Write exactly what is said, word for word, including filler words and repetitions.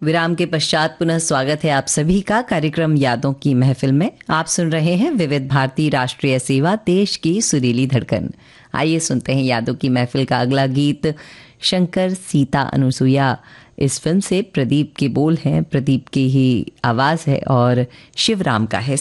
विराम के पश्चात पुनः स्वागत है आप सभी का कार्यक्रम यादों की महफिल में। आप सुन रहे हैं विविध भारती राष्ट्रीय सेवा, देश की सुरीली धड़कन। आइए सुनते हैं यादों की महफिल का अगला गीत, शंकर सीता अनुसुईया। इस फिल्म से प्रदीप के बोल हैं, प्रदीप की ही आवाज़ है और शिवराम का है